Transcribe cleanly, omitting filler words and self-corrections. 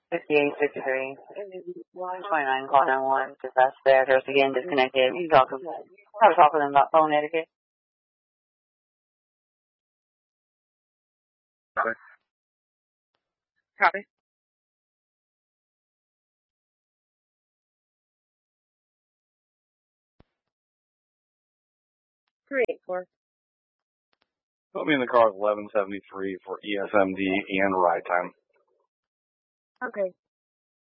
5853. 29, call 911. Dispatch there. Address again disconnected. You talk to them about phone etiquette. Copy. 384. Put me in the car at 1173 for ESMD and ride time. Okay.